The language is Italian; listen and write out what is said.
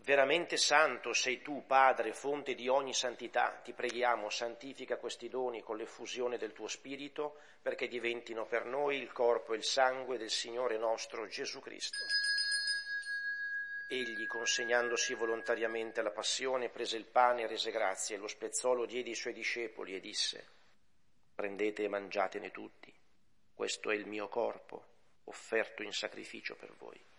Veramente santo sei tu, Padre, fonte di ogni santità. Ti preghiamo, santifica questi doni con l'effusione del tuo Spirito, perché diventino per noi il corpo e il sangue del Signore nostro Gesù Cristo. Egli, consegnandosi volontariamente alla passione, prese il pane e rese grazie, e lo spezzò, lo diede ai suoi discepoli e disse: prendete e mangiatene tutti, questo è il mio corpo, offerto in sacrificio per voi.